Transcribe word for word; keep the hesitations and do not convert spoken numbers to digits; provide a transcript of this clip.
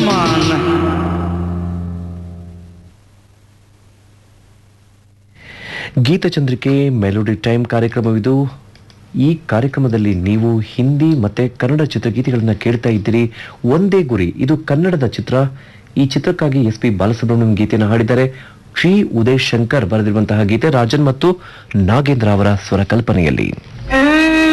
Ayushman. ಗೀತಚಂದ್ರಿಕೆ melody time ಕಾರ್ಯಕ್ರಮವಿದು. ಈ ಕಾರ್ಯಕ್ರಮದಲ್ಲಿ ನೀವು ಹಿಂದಿ ಮತ್ತೆ ಕನ್ನಡ ಚಿತ್ರಗೀತೆಗಳನ್ನ ಕೇಳ್ತಾ ಇದ್ದೀರಿ. ಒಂದೇ ಗುರಿ, ಇದು ಕನ್ನಡದ ಚಿತ್ರ. ಈ ಚಿತ್ರಕ್ಕಾಗಿ ಎಸ್ ಪಿ ಬಾಲಸುಬ್ರಹ್ಮಣ್ಯಂ ಗೀತೆಯನ್ನು ಹಾಡಿದ್ದಾರೆ. ಶ್ರೀ ಉದಯ್ ಶಂಕರ್ ಬರೆದಿರುವಂತಹ ಗೀತೆ ರಾಜನ್ ಮತ್ತು ನಾಗೇಂದ್ರ ಅವರ ಸ್ವರ ಕಲ್ಪನೆಯಲ್ಲಿ.